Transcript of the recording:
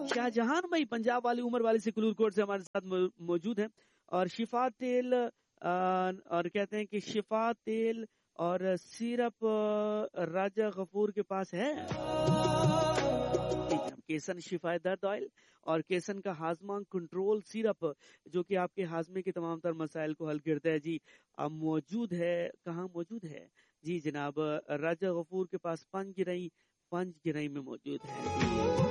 शाहजहान भाई पंजाब वाली उम्र वाली से कुलूरकोट से हमारे साथ मौजूद है। और शिफा तेल और कहते हैं कि शिफा तेल और सिरप राजा गफूर के पास है। केसन शिफा दर्द ऑयल और केसन का हाजमा कंट्रोल सिरप जो कि आपके हाजमे के तमाम तर मसाइल को हल करता है जी, अब मौजूद है। कहाँ मौजूद है जी जनाब? राजा गफूर के पास पंजगिरई में मौजूद है जी।